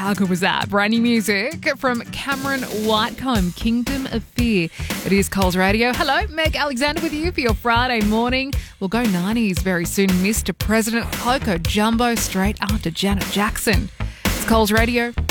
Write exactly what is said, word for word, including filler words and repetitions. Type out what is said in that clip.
How good was that? Brand new music from Cameron Whitecomb, Kingdom of Fear. It is Coles Radio. Hello, Meg Alexander with you for your Friday morning. We'll go nineties very soon. Mister President, Coco Jumbo, straight after Janet Jackson. It's Coles Radio.